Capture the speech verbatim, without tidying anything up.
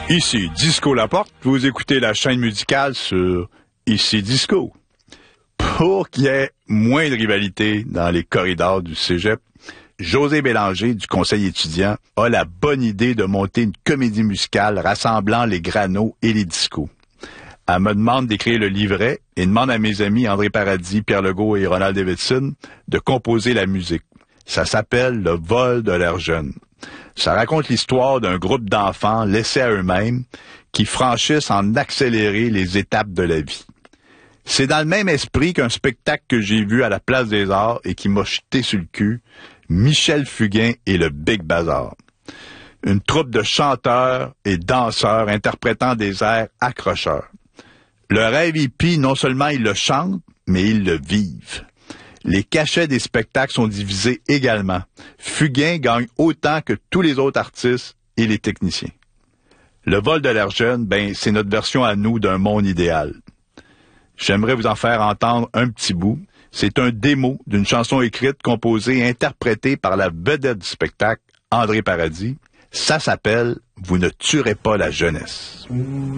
Ici Disco Laporte, vous écoutez la chaîne musicale sur Ici Disco. Pour qu'il y ait moins de rivalité dans les corridors du cégep, José Bélanger, du conseil étudiant, a la bonne idée de monter une comédie musicale rassemblant les granos et les discos. Elle me demande d'écrire le livret et demande à mes amis André Paradis, Pierre Legault et Ronald Davidson de composer la musique. Ça s'appelle Le vol de l'air jeune. Ça raconte l'histoire d'un groupe d'enfants laissés à eux-mêmes qui franchissent en accéléré les étapes de la vie. C'est dans le même esprit qu'un spectacle que j'ai vu à la Place des Arts et qui m'a jeté sur le cul, Michel Fugain et le Big Bazar. Une troupe de chanteurs et danseurs interprétant des airs accrocheurs. Le rêve hippie, non seulement ils le chantent, mais ils le vivent. Les cachets des spectacles sont divisés également. Fugain gagne autant que tous les autres artistes et les techniciens. Le vol de l'air jeune, ben, c'est notre version à nous d'un monde idéal. J'aimerais vous en faire entendre un petit bout. C'est un démo d'une chanson écrite, composée et interprétée par la vedette du spectacle, André Paradis. Ça s'appelle « Vous ne tuerez pas la jeunesse ».